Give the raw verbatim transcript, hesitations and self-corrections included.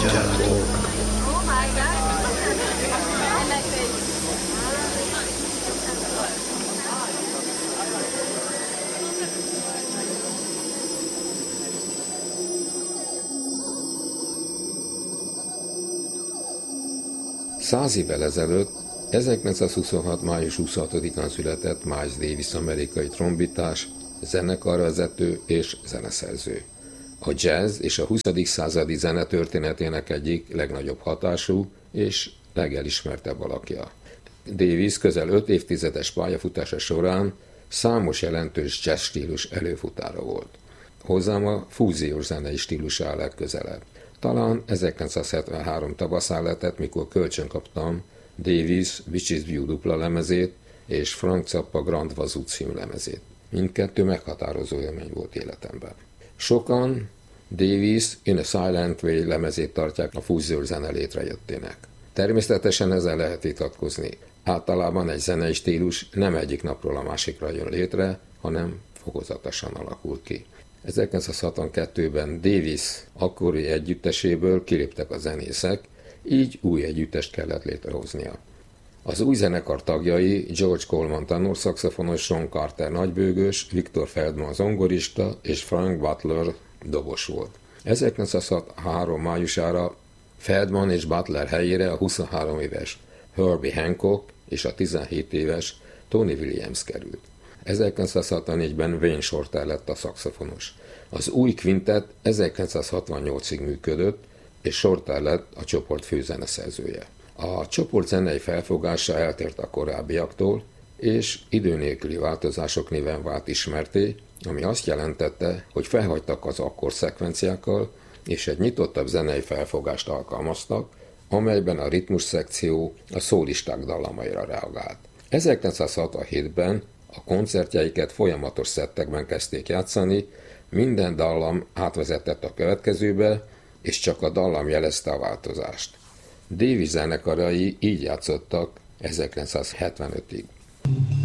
Száz évvel ezelőtt, ezerkilencszázhuszonhat. május huszonhatodikán született Miles Davis amerikai trombitás, zenekarvezető és zeneszerző. A jazz és a huszadik századi zene történetének egyik legnagyobb hatású és legelismertebb alakja. Davis közel öt évtizedes pályafutása során számos jelentős jazz stílus előfutára volt. Hozzám a fúziós zenei stílusá áll legközelebb. Talán ezerkilencszázhetvenhárom tavaszán lehetett, mikor kölcsön kaptam Davis Witch's View dupla lemezét és Frank Zappa Grand Wazoo című lemezét. Mindkettő meghatározó élmény volt életemben. Sokan Davis In a Silent Way lemezét tartják a fúziós zene létrejöttének. Természetesen ezzel lehet vitatkozni. Általában egy zenei stílus nem egyik napról a másikra jön létre, hanem fokozatosan alakul ki. ezerkilencszázhatvankettőben Davis akkori együtteséből kiléptek a zenészek, így új együttest kellett létrehoznia. Az új zenekar tagjai George Coleman tenorszaxofonos, Sean Carter nagybőgős, Victor Feldman zongorista és Frank Butler dobos volt. ezerkilencszázhatvanhárom májusára Feldman és Butler helyére a huszonhárom éves Herbie Hancock és a tizenhét éves Tony Williams került. ezerkilencszázhatvannégyben Wayne Shorter lett a szaxofonos. Az új kvintett ezerkilencszázhatvannyolcig működött, és Shorter lett a csoport főzeneszerzője. A csoport zenei felfogása eltért a korábbiaktól, és idő nélküli változások néven vált ismerté, ami azt jelentette, hogy felhagytak az akkordszekvenciákkal, és egy nyitottabb zenei felfogást alkalmaztak, amelyben a ritmus szekció a szólisták dallamaira reagált. ezerkilencszázhatvanhétben a koncertjeiket folyamatos szettekben kezdték játszani, minden dallam átvezetett a következőbe, és csak a dallam jelezte a változást. Davis zenekarai így játszottak ezerkilencszázhetvenötig.